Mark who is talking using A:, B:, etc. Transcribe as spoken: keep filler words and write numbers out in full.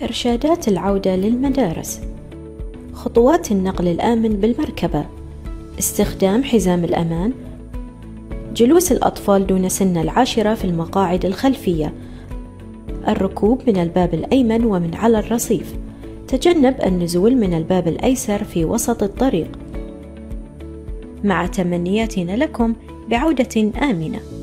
A: إرشادات العودة للمدارس. خطوات النقل الآمن بالمركبة: استخدام حزام الأمان، جلوس الأطفال دون سن العاشرة في المقاعد الخلفية، الركوب من الباب الأيمن ومن على الرصيف، تجنب النزول من الباب الأيسر في وسط الطريق. مع تمنياتنا لكم بعودة آمنة.